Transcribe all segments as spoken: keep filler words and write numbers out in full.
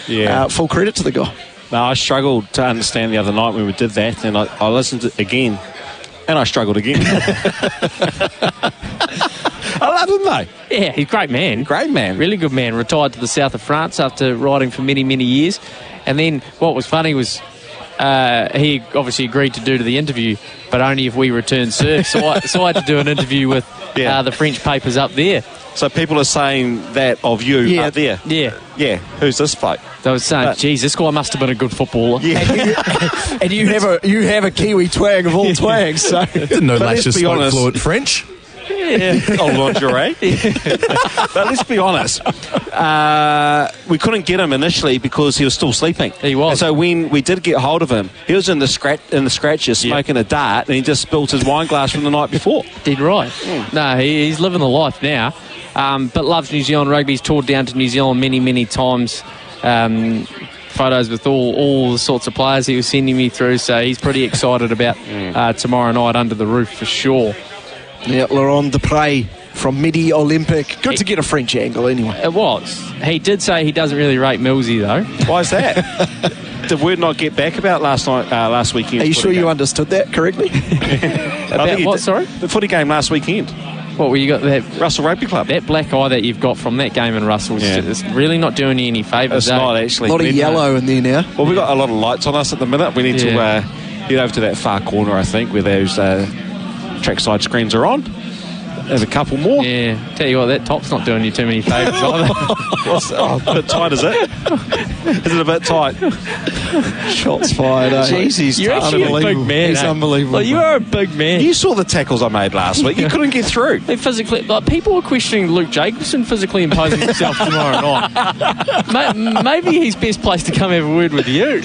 Yeah. Uh, full credit to the guy. No, I struggled to understand the other night when we did that, and I, I listened to it again, and I struggled again. I love him, though. Yeah, he's a great man. Great man. Really good man. Retired to the south of France after riding for many, many years. And then what was funny was uh, he obviously agreed to do to the interview, but only if we returned surf. So I, so I had to do an interview with Yeah. uh, the French papers up there. So people are saying that of you Yeah. up there. Yeah. Yeah. Who's this bloke? They were saying, But- geez, this guy must have been a good footballer. Yeah. And you have a you have a Kiwi twang of all twangs. So Didn't know But let's Lacius be spoke honest. fluent French. Oh, lingerie. But let's be honest. Uh, we couldn't get him initially because he was still sleeping. He was. And so when we did get hold of him, he was in the scratch in the scratches Yeah. smoking a dart, and he just spilt his wine glass from the night before. Did right. No, he, he's living the life now. Um, but loves New Zealand rugby. He's toured down to New Zealand many, many times. Um, photos with all, all the sorts of players he was sending me through. So he's pretty excited about uh, tomorrow night under the roof for sure. yeah, Laurent Dupre from Midi Olympic. Good to get a French angle anyway. It was. He did say he doesn't really rate Millsy though. Why is that? Did word not get back about last night, uh, last weekend? Are you sure you understood that correctly? About what, sorry? The footy game last weekend. What, well, you got that Russell Rugby Club. that black eye that you've got from that game in Russell? Yeah. It's really not doing you any favours. It's eh? not actually. A lot of Then, yellow in there now. Uh, well, we've got a lot of lights on us at the minute. We need to Yeah. uh, head over to that far corner, I think, where those uh, trackside screens are on. There's a couple more. Yeah, tell you what, that top's not doing you too many favours either. What's, oh, a bit tight, is it? Is it a bit tight? Shots fired. Eh? Jeez, he's You're actually a big unbelievable. man. He's eh? unbelievable. Like, you are a big man. You saw the tackles I made last week. You couldn't get through. They physically, like, people were questioning Luke Jacobson physically imposing himself tomorrow night. Ma- Maybe he's best placed to come have a word with you.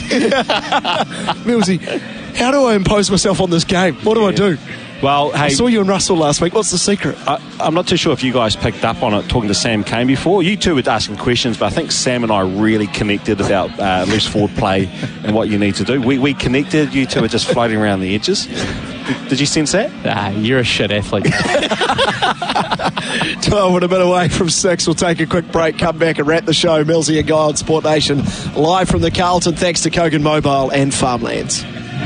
Millsy, how do I impose myself on this game? What do I do? Well, hey, I saw you and Russell last week. What's the secret? I, I'm not too sure if you guys picked up on it talking to Sam Kane before. You two were asking questions, but I think Sam and I really connected about uh, loose forward play and what you need to do. We, we connected. You two were just floating around the edges. Did, did you sense that? Ah, you're a shit athlete. twelve and a bit away from six. We'll take a quick break, come back and wrap the show. Millsy and Guy on Sport Nation, live from the Carlton, thanks to Kogan Mobile and Farmlands.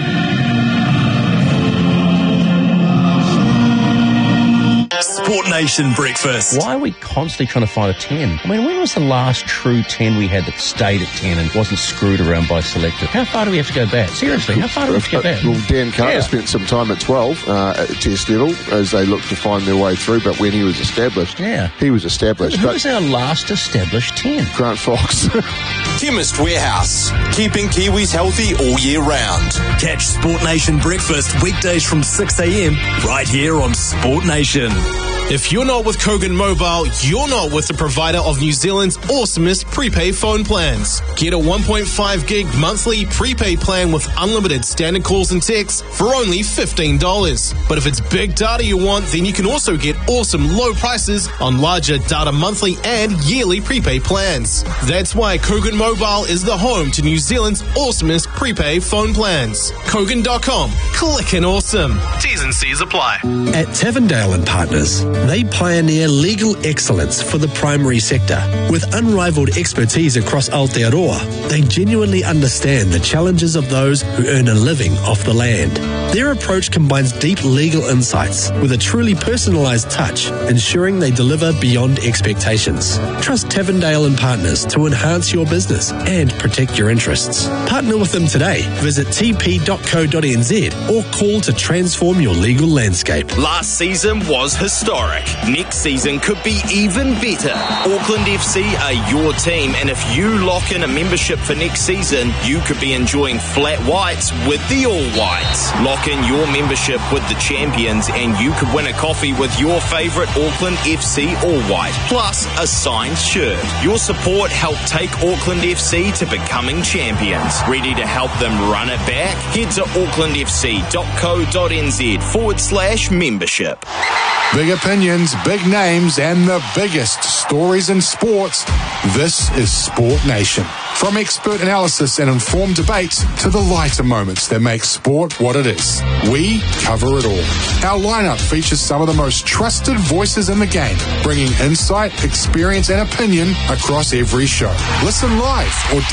Sport Nation Breakfast. Why are we constantly trying to find a ten? I mean, when was the last true ten we had that stayed at ten and wasn't screwed around by selectors? How far do we have to go back? Seriously, how far do we have to go back? Well, Dan Carter Yeah. spent some time at twelve uh, at Test level as they looked to find their way through, but when he was established, Yeah. he was established. Who But was our last established ten? Grant Fox. Chemist Warehouse. Keeping Kiwis healthy all year round. Catch Sport Nation Breakfast weekdays from six a.m. right here on Sport Nation. If you're not with Kogan Mobile, you're not with the provider of New Zealand's awesomest prepaid phone plans. Get a one point five gig monthly prepaid plan with unlimited standard calls and texts for only fifteen dollars. But if it's big data you want, then you can also get awesome low prices on larger data monthly and yearly prepaid plans. That's why Kogan Mobile is the home to New Zealand's awesomest prepaid phone plans. Kogan dot com. Clickin' awesome. T's and C's apply. At Tavendale and Partners, they pioneer legal excellence for the primary sector. With unrivaled expertise across Aotearoa, they genuinely understand the challenges of those who earn a living off the land. Their approach combines deep legal insights with a truly personalised touch, ensuring they deliver beyond expectations. Trust Tavendale and Partners to enhance your business and protect your interests. Partner with them today. Visit t p dot co dot n z or call to transform your legal landscape. Last season was historic. Next season could be even better. Auckland F C are your team, and if you lock in a membership for next season, you could be enjoying flat whites with the All Whites. Lock in your membership with the champions, and you could win a coffee with your favourite Auckland F C All White, plus a signed shirt. Your support helped take Auckland F C to becoming champions. Ready to help them run it back? Head to auckland f c dot co dot n z forward slash membership. Big opinions, big names, and the biggest stories in sports. This is Sport Nation. From expert analysis and informed debates to the lighter moments that make sport what it is, we cover it all. Our lineup features some of the most trusted voices in the game, bringing insight, experience, and opinion across every show. Listen live or